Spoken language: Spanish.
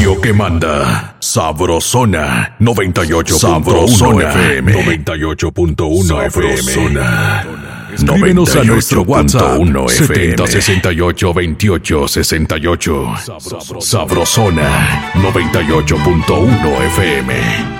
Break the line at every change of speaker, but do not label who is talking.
radio que manda. Sabrosona 98.1 FM. 98.1 FM. Escríbenos a nuestro WhatsApp 7068282868. Sabrosona 98.1 FM.